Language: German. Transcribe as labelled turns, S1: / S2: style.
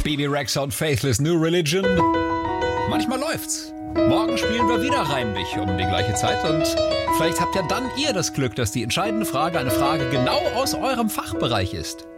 S1: Bebe Rexha und Faithless New Religion. Manchmal läuft's. Morgen spielen wir wieder Reinbich um die gleiche Zeit und vielleicht habt ja dann ihr das Glück, dass die entscheidende Frage eine Frage genau aus eurem Fachbereich ist.